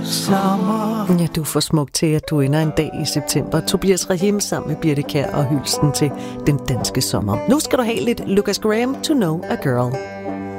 sommer. Ja, du er for smuk til, at du ender en dag i september. Tobias Rahim sammen med Birthe Kjær og hylsten til den danske sommer. Nu skal du have lidt Lucas Graham, To Know a Girl.